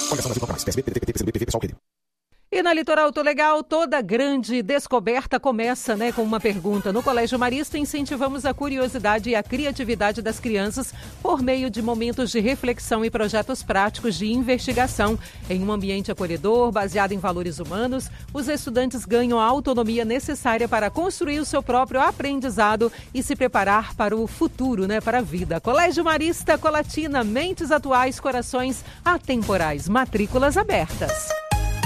E na Litoral Tô Legal, toda grande descoberta começa, com uma pergunta. No Colégio Marista, incentivamos a curiosidade e a criatividade das crianças por meio de momentos de reflexão e projetos práticos de investigação. Em um ambiente acolhedor, baseado em valores humanos, os estudantes ganham a autonomia necessária para construir o seu próprio aprendizado e se preparar para o futuro, para a vida. Colégio Marista, Colatina, mentes atuais, corações atemporais, matrículas abertas.